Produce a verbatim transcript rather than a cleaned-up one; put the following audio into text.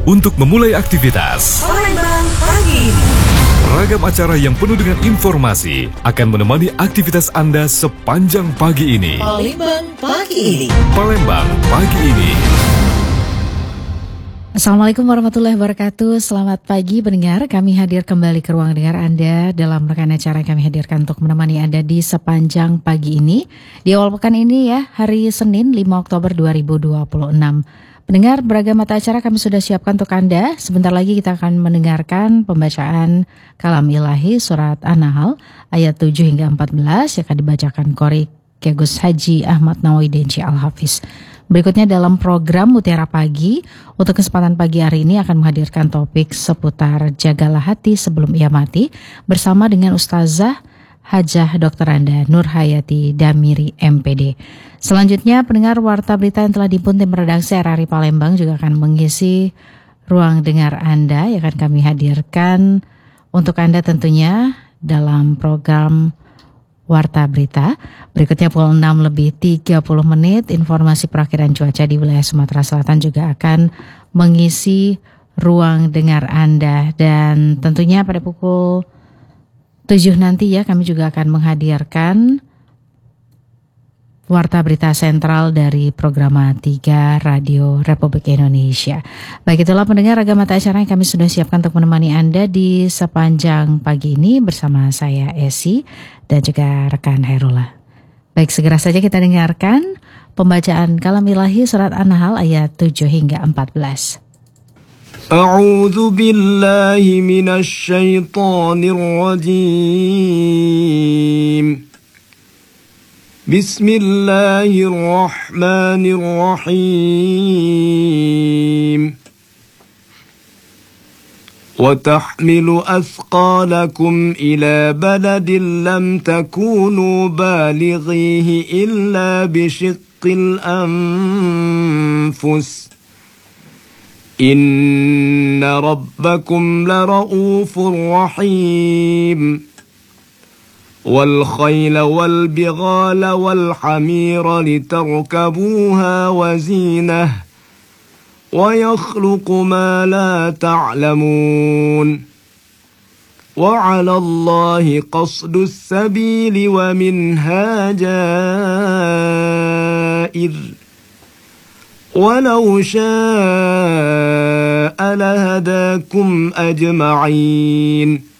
untuk memulai aktivitas. Palembang pagi. Ragam acara yang penuh dengan informasi akan menemani aktivitas Anda sepanjang pagi ini. Palembang pagi ini. Palembang pagi ini. Assalamualaikum warahmatullahi wabarakatuh. Selamat pagi pendengar. Kami hadir kembali ke ruang dengar Anda dalam rekan acara yang kami hadirkan untuk menemani Anda di sepanjang pagi ini. Di awal pekan ini ya, hari Senin lima Oktober dua ribu dua puluh enam. Pendengar, beragam mata acara kami sudah siapkan untuk Anda. Sebentar lagi kita akan mendengarkan pembacaan kalam ilahi surat An-Nahl ayat tujuh hingga empat belas yang akan dibacakan Qori Kiai Haji Ahmad Nawawi Al-Hafiz. Berikutnya dalam program Mutiara Pagi, untuk kesempatan pagi hari ini akan menghadirkan topik seputar jagalah hati sebelum ia mati bersama dengan Ustazah Hajah Doktor Anda Nur Hayati Damiri M P D. Selanjutnya pendengar warta berita yang telah dihimpun tim redaksi R R I Palembang juga akan mengisi ruang dengar Anda yang akan kami hadirkan untuk Anda tentunya dalam program Warta Berita. Berikutnya pukul enam lebih tiga puluh menit informasi perakhiran cuaca di wilayah Sumatera Selatan juga akan mengisi ruang dengar Anda. Dan tentunya pada pukul tujuh nanti ya kami juga akan menghadirkan Warta Berita Sentral dari Programa tiga Radio Republik Indonesia. Baik, itulah pendengar ragam mata acara yang kami sudah siapkan untuk menemani Anda di sepanjang pagi ini bersama saya Esi dan juga rekan Herula. Baik, segera saja kita dengarkan pembacaan kalam ilahi surat An-Nahl ayat tujuh hingga empat belas. A'udzu billahi minasy syaithanir rajim. Bismillahirrahmanirrahim. وَتَحْمِلُ أَثْقَالَكُمْ إِلَى بَلَدٍ لَمْ تَكُونُوا بَالِغِيهِ إِلَّا بِشِقِّ الْأَنفُسِ إِنَّ رَبَّكُمْ لَرَءُوفٌ رَحِيمٌ وَالْخَيْلَ وَالْبِغَالَ وَالْحَمِيرَ لِتَرْكَبُوهَا وَزِينَةً وَيَخْلُقُ مَا لَا تَعْلَمُونَ وَعَلَى اللَّهِ قَصْدُ السَّبِيلِ وَمِنْهَا جَائِرٌ وَلَوْ شَاءَ لَهَدَاكُمْ أَجْمَعِينَ